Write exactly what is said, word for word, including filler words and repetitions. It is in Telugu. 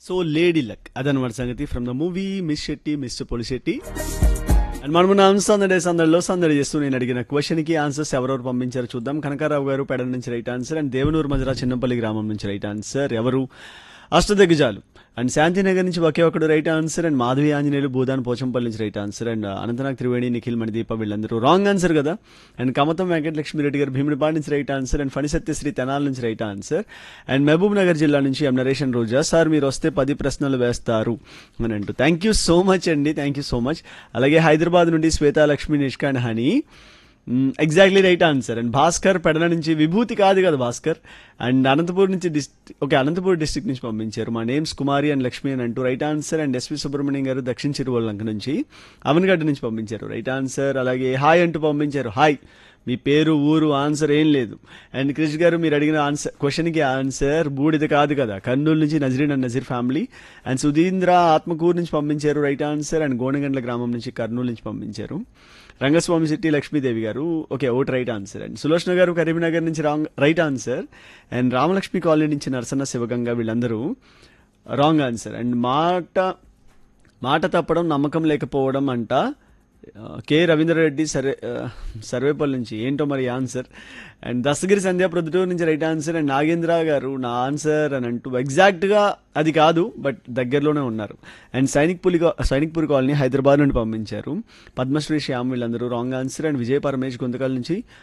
సో లేడీ లక్ అదనమాట సంగతి from the movie miss Shetty mister Polishetty. And మనము నా సందడి సందడిలో సందడి చేస్తూ నేను అడిగిన క్వశ్చన్ కి ఆన్సర్స్ ఎవరెవరు పంపించారు చూద్దాం. కనకారావు గారు పెడ నుంచి right answer, and Devanur మజరా Chinnapalli గ్రామం నుంచి రైట్ ఆన్సర్. ఎవరు అష్టదిగ్గజాలు. అండ్ శాంతినగర్ నుంచి ఒకే ఒకడు right answer, and Madhavi Anjaneyulu Bhoodan Pochampally నుంచి right answer, and Anantnag Triveni Nikhil Manideepa వీళ్ళందరూ రాంగ్ ఆన్సర్ కదా. అండ్ కమతం వెంకటలక్ష్మిరెడ్డి గారు భీమునిపాడు నుంచి right answer, and Phani Satyasri Tenali నుంచి right answer, and Mahabub Nagar జిల్లా నుంచి ఎం నరేషన్ రోజా సార్ మీరు వస్తే పది ప్రశ్నలు వేస్తారు అని అంటూ థ్యాంక్ యూ సో మచ్ అండి, థ్యాంక్ యూ సో మచ్. అలాగే హైదరాబాద్ నుండి Shweta Lakshmi Nishka and honey exactly right answer. And Bhaskar Pedana నుంచి విభూతి కాదు కదా భాస్కర్. అండ్ అనంతపూర్ నుంచి డిస్ట్రిక్ట్ ఓకే అనంతపూర్ డిస్ట్రిక్ట్ నుంచి పంపించారు మా నేమ్స్ కుమారి అండ్ లక్ష్మి అని అంటూ right answer. And SV Subrahmanyam గారు దక్షిణ చిరువల్లంక నుంచి అవనగడ్డ నుంచి పంపించారు రైట్ ఆన్సర్. అలాగే హాయ్ అంటూ పంపించారు హాయ్, మీ పేరు ఊరు ఆన్సర్ ఏం లేదు. అండ్ క్రిష్ గారు మీరు అడిగిన ఆన్సర్ క్వశ్చన్కి ఆన్సర్ బూడిద కాదు కదా, కర్నూలు నుంచి Nazreen and Nazir family. And Sudhindra Atmakur నుంచి పంపించారు రైట్ ఆన్సర్. అండ్ గోనగండ్ల గ్రామం నుంచి కర్నూలు నుంచి పంపించారు. రంగస్వామి శెట్టి లక్ష్మీదేవి గారు okay vote right answer. And Sulochana గారు కరీంనగర్ నుంచి wrong right answer. And Ramalakshmi colony నుంచి నరసన్న శివగంగా వీళ్ళందరూ రాంగ్ ఆన్సర్. అండ్ మాట మాట తప్పడం నమ్మకం లేకపోవడం అంట కె రవీంద్రరెడ్డి సర్వే సర్వేపల్లి నుంచి ఏంటో మరి ఆన్సర్. అండ్ దస్తగిరి సంధ్యా ప్రొద్దుటూరు నుంచి రైట్ ఆన్సర్. అండ్ నాగేంద్ర గారు నా ఆన్సర్ అని అంటూ ఎగ్జాక్ట్గా అది కాదు బట్ దగ్గరలోనే ఉన్నారు. అండ్ సైనిక్ పులి సైనిక్పూర్ కాలనీ హైదరాబాద్ నుండి పంపించారు పద్మశ్రీ శ్యామ్ వీళ్ళందరూ రాంగ్ ఆన్సర్. అండ్ విజయ పరమేష్ గుంతకల్ నుంచి